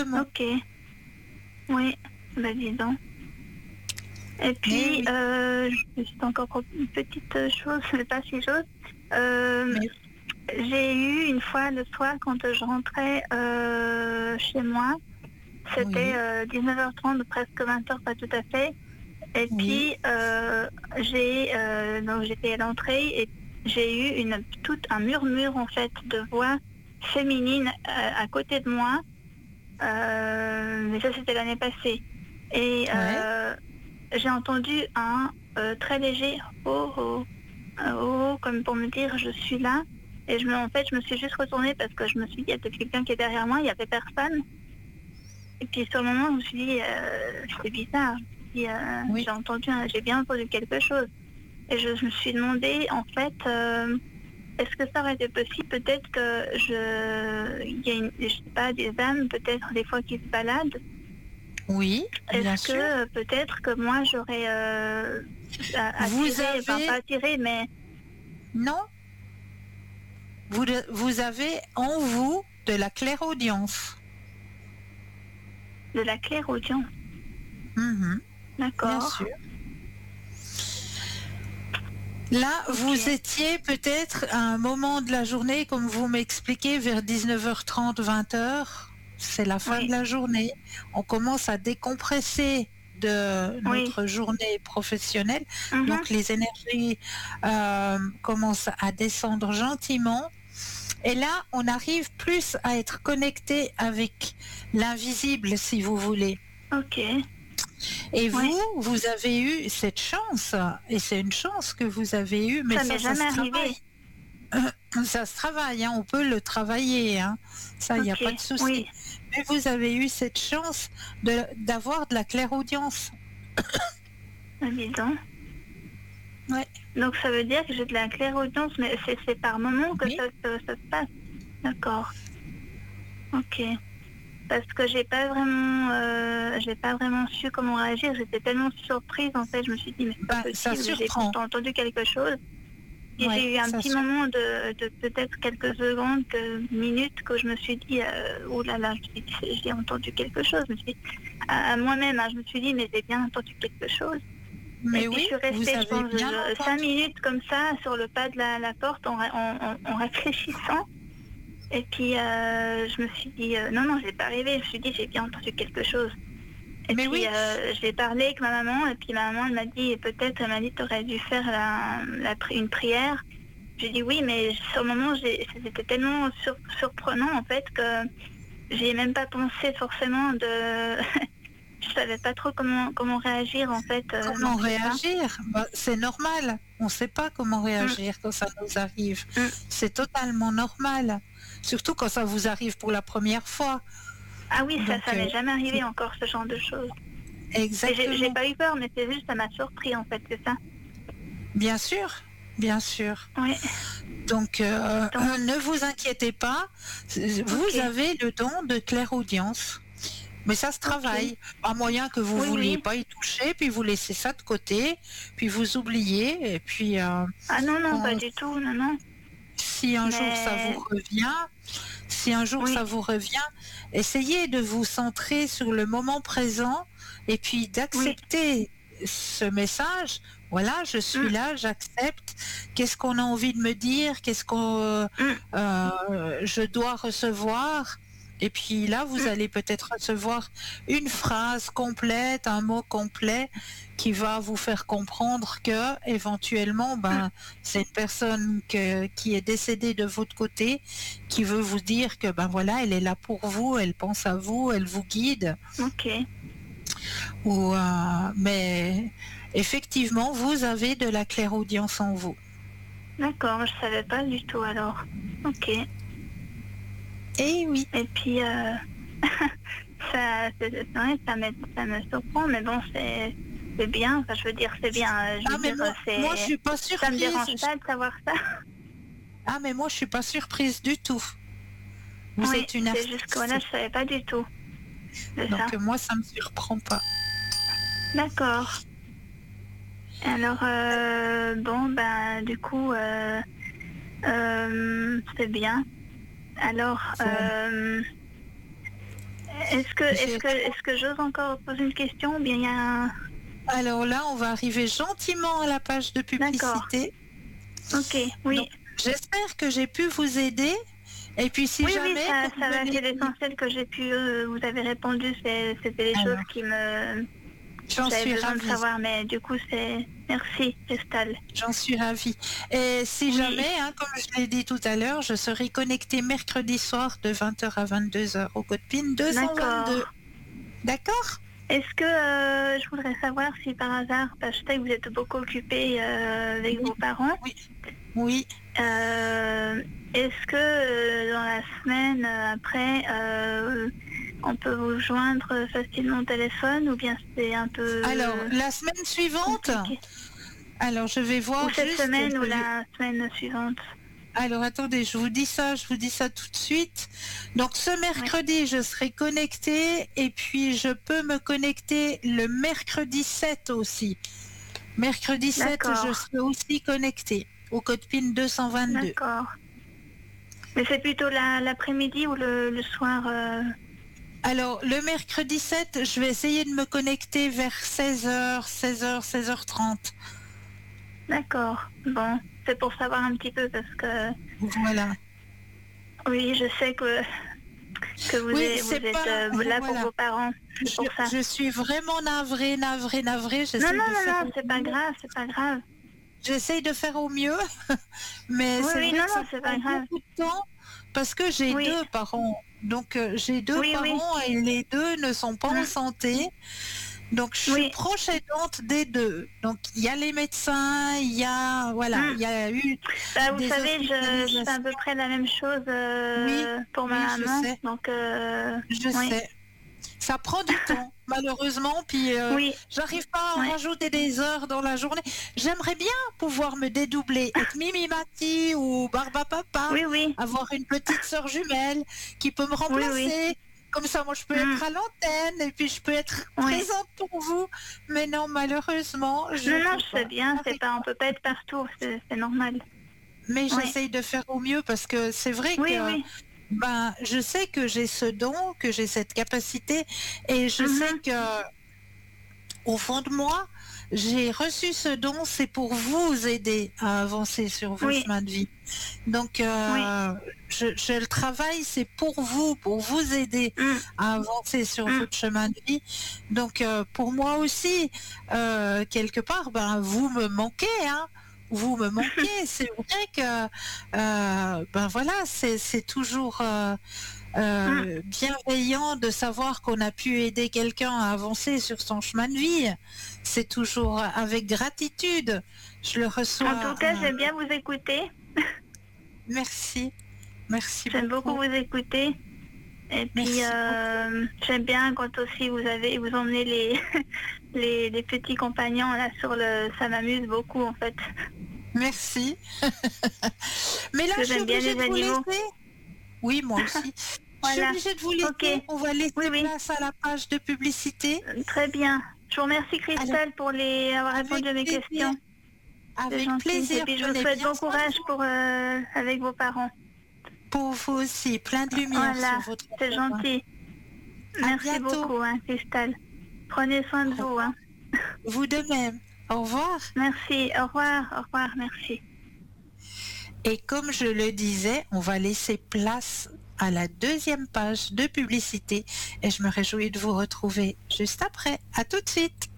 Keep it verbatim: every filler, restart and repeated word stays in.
Exactement. Ok. Oui, bah dis donc. Et puis, oui. euh, juste encore une petite chose, mais pas si chose. Euh, Mais j'ai eu une fois le soir, quand je rentrais euh, chez moi, c'était oui, euh, dix-neuf heures trente, presque vingt heures, pas tout à fait. Et oui, puis, euh, j'ai, euh, donc j'étais à l'entrée et j'ai eu une, tout un murmure en fait de voix féminine euh, à côté de moi. Euh, mais ça, c'était l'année passée. Et ouais. euh, j'ai entendu un euh, très léger oh oh, euh, oh oh, comme pour me dire je suis là. Et je me, en fait, je me suis juste retournée parce que je me suis dit, il y a peut-être quelqu'un qui est derrière moi, il n'y avait personne. Et puis sur le moment, je me suis dit, euh, c'est bizarre. Je me suis dit, euh, Oui. j'ai entendu, un- j'ai bien entendu quelque chose. Et je, je me suis demandé, en fait, euh, est-ce que ça aurait été possible, peut-être que je, il y a une, je sais pas, des âmes, peut-être des fois qui se baladent. Oui, bien Est-ce que sûr. euh, peut-être que moi j'aurais euh, a- Vous attiré, enfin pas avez, attiré, mais non, vous, de- vous avez en vous de la clairaudience. de la clairaudience. Mhm, bien D'accord. sûr. Là, Ok. vous étiez peut-être à un moment de la journée, comme vous m'expliquez, vers dix-neuf heures trente, vingt heures. C'est la fin de Oui. la journée. On commence à décompresser de Oui. notre journée professionnelle. Mhm. Donc les énergies euh, commencent à descendre gentiment. Et là, on arrive plus à être connecté avec l'invisible, si vous voulez. Ok. Et Oui. vous, vous avez eu cette chance, et c'est une chance que vous avez eue, mais Ça ça, m'est ça jamais se arrivé. travaille. Ça se travaille, hein, on peut le travailler, hein. Ça, il n'y a Ok. pas de souci. Oui. Mais vous avez eu cette chance de, d'avoir de la clairaudience. Ah, dis donc. Ouais. Donc ça veut dire que j'ai de la clairaudience, mais c'est c'est par moment que Oui. ça, se- ça se passe. D'accord. Ok. Parce que j'ai pas vraiment, euh, j'ai pas vraiment su comment réagir. J'étais tellement surprise en fait. Je me suis dit mais c'est pas Ben, ça possible. J'ai surprend. pourtant entendu quelque chose. Et Ouais, j'ai eu un ça petit surprend. moment de, de peut-être quelques secondes, que minutes, que je me suis dit, euh, oh là là, je me suis dit, j'ai entendu quelque chose. Je me suis dit, à, à moi-même, hein, je me suis dit, mais j'ai bien entendu quelque chose. Et Mais puis je oui, suis vous restée, je avez pense, bien je- cinq entendu. minutes comme ça sur le pas de la, la porte en, ré- en- en- en réfléchissant. Et puis euh, je me suis dit, euh, non, non, j'ai pas rêvé. Je me suis dit, j'ai bien entendu quelque chose. Et Mais puis oui, euh, j'ai parlé avec ma maman. Et puis ma maman, elle m'a dit, peut-être, elle m'a dit, tu aurais dû faire la, la pri- une prière. J'ai dit oui, mais sur le moment, j'ai- c'était tellement sur- surprenant en fait que j'ai même pas pensé forcément de. Je savais pas trop comment comment réagir en fait. Euh, donc comment c'est ça. réagir? Ben, c'est normal. On ne sait pas comment Mm, réagir quand ça nous arrive. mm. C'est totalement normal. Surtout quand ça vous arrive pour la première fois. Ah oui, ça, Donc, ça euh, m'est jamais arrivé encore ce genre de choses. Mais j'ai j'ai exactement. pas eu peur, mais c'est juste ça m'a surpris en fait, c'est ça. Bien sûr, bien sûr. Oui. Donc, euh, Donc ne vous inquiétez pas. ok, Vous avez le don de clairaudience. Mais ça se ok. travaille. À moyen que vous Oui, vouliez oui. pas y toucher, puis vous laissez ça de côté, puis vous oubliez, et puis euh, Ah non, non, pas quand, du tout, non, non. si un jour ça vous Mais revient, si un jour oui, ça vous revient, essayez de vous centrer sur le moment présent et puis oui. d'accepter ce message. Voilà, je suis Mm, là, j'accepte. Qu'est-ce qu'on a envie de me dire? Qu'est-ce qu'on euh, mm, euh, je dois recevoir? Et puis là, vous mm, allez peut-être recevoir une phrase complète, un mot complet qui va vous faire comprendre que éventuellement, mm. ben, c'est une personne que- qui est décédée de votre côté, qui veut vous dire que ben voilà, elle est là pour vous, elle pense à vous, elle vous guide. Ok. Ou euh, mais effectivement, vous avez de la clairaudience en vous. D'accord, je savais pas du tout alors. Ok. Eh oui. Et puis, euh, ça, c'est, c'est vrai, ça me, ça me surprend, mais bon, c'est, c'est bien. Enfin, je veux dire, c'est bien. euh, Je Ah veux mais dire, euh, moi, moi je c'est, suis pas ça me surprise. dérange pas de savoir ça. Ah mais moi je suis pas surprise du tout. Vous Oui, êtes une c'est juste que voilà, artiste, je savais pas du tout de ça. donc euh, moi ça me surprend pas. D'accord. Alors, euh, bon, ben, du coup, euh, euh, c'est bien. Alors, Bon, euh, Est-ce que, est-ce que, est-ce que j'ose encore poser une question ou bien il y a un... Alors là, on va arriver gentiment à la page de publicité. Ok, oui. Donc, j'espère que j'ai pu vous aider. Et puis si oui, jamais... oui, ça, vous ça va, venez- c'est l'essentiel que j'ai pu, euh, vous avez répondu, c'est- c'était les Alors, choses qui me... J'en J'avais suis besoin de ravie. savoir, mais du coup, c'est... Merci, Cristal. J'en suis ravie. Et si Oui. jamais, hein, comme je l'ai dit tout à l'heure, je serai connectée mercredi soir de vingt heures à vingt-deux heures au code PIN deux cent vingt-deux. D'accord. D'accord? Est-ce que euh, je voudrais savoir si par hasard, parce que je sais que vous êtes beaucoup occupé euh, avec Oui. vos parents, Oui. Oui. euh, est-ce que euh, dans la semaine euh, après, euh, on peut vous joindre facilement au téléphone ou bien c'est un peu Alors, la semaine suivante, compliqué? alors je vais voir Ou cette juste... semaine je ou vais- la semaine suivante? Alors attendez, je vous dis ça, je vous dis ça tout de suite. Donc ce mercredi, je serai connectée et puis je peux me connecter le mercredi sept aussi. Mercredi sept, D'accord. je serai aussi connectée au code PIN deux cent vingt-deux. D'accord. Mais c'est plutôt la- l'après-midi ou le, le soir euh, Alors le mercredi sept, je vais essayer de me connecter vers seize heures, seize heures, seize heures trente. D'accord. Bon, c'est pour savoir un petit peu parce que Voilà. oui, je sais que que vous Oui, êtes, vous c'est êtes pas- euh, là pour voilà. vos parents. C'est Je, pour ça. je suis vraiment navrée, navrée, navrée. J'essaie Non, de non, non, faire non, au c'est pas mieux. grave, c'est pas grave. J'essaye de faire au mieux, mais Oui, c'est oui, vrai non, que ça non, c'est prend pas grave. beaucoup de temps parce que j'ai Oui. deux parents. Donc euh, j'ai deux Oui, oui. parents et les deux ne sont pas en Mm. santé. Donc je suis Oui. proche aidante des deux. Donc il y a les médecins, il y a voilà, Mm. il y a eu Bah, vous des savez, je, je fais à hospitalisations. peu près la même chose euh, Oui, pour ma oui, je maman. sais. Donc, euh, Je oui. sais. Ça prend du temps, malheureusement, puis euh, Oui. j'arrive pas à Ouais. rajouter des heures dans la journée. J'aimerais bien pouvoir me dédoubler, être Mimi Mati ou Barba Papa, Oui, oui. avoir une petite sœur jumelle qui peut me Oui, remplacer. oui. Comme ça, moi, je peux Mm. être à l'antenne et puis je peux être Oui. présente pour vous. Mais non, malheureusement, je Non, non, peux je pas. sais bien, c'est J'arrive pas, on pas. peut pas être partout, c'est c'est normal. Mais Oui. j'essaye de faire au mieux parce que c'est vrai Oui, que oui. ben, je sais que j'ai ce don, que j'ai cette capacité, et je sais Mhm. que au fond de moi, j'ai reçu ce don, c'est pour vous aider à avancer sur vos Oui. chemins de vie. Donc, euh, je, je le travaille, c'est pour vous, pour vous aider Mm. à avancer sur Mm. votre chemin de vie. Donc, euh, pour moi aussi, euh, quelque part, ben, vous me manquez, hein. Vous me manquez. C'est vrai que, euh, ben voilà, c'est c'est toujours euh, euh, bienveillant de savoir qu'on a pu aider quelqu'un à avancer sur son chemin de vie. C'est toujours avec gratitude. Je le reçois. En tout cas, euh, j'aime bien vous écouter. Merci. Merci J'aime beaucoup. beaucoup vous écouter. Et puis, Merci euh, j'aime bien quand aussi vous avez, vous emmenez les, les, les petits compagnons là sur le, ça m'amuse beaucoup en fait. Merci. Mais là, Parce que je suis j'aime bien obligée les de vous animaux. laisser. Oui, moi aussi. Je suis Voilà. obligée de vous laisser. Ok. On va laisser Oui, oui. place à la page de publicité. Euh, Très bien. Je vous remercie Christelle pour les avoir Avec répondu à mes plaisir. questions. C'est Avec gentil. plaisir. Et puis je vous Prenez souhaite bien bon soin de courage vous. pour euh, avec vos parents. Pour vous aussi. Plein de lumière Voilà, sur votre c'est chemin. gentil. À Merci bientôt. beaucoup, hein, Christelle. Prenez soin de Au vous. Hein. Vous de même. Au revoir. Merci. Au revoir. Au revoir. Merci. Et comme je le disais, on va laisser place à la deuxième page de publicité et je me réjouis de vous retrouver juste après. À tout de suite.